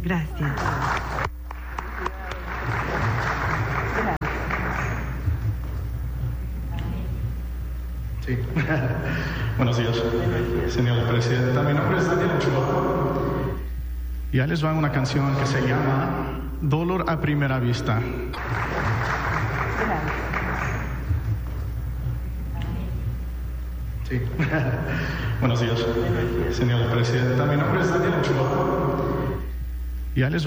Gracias. Sí. Buenos días, señora presidenta. Mi nombre es Daniel Ochoa. Y ahí les va una canción que se llama Dolor a Primera Vista. Sí. Buenos días, señora presidenta. Mi nombre es Daniel Ochoa. Y ahí les va